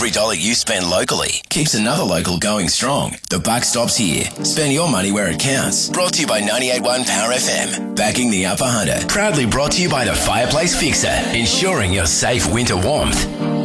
every dollar you spend locally keeps another local going strong. The buck stops here. Spend your money where it counts. Brought to you by 98.1 Power FM. Backing the Upper Hunter. Proudly brought to you by the Fireplace Fixer. Ensuring your safe winter warmth.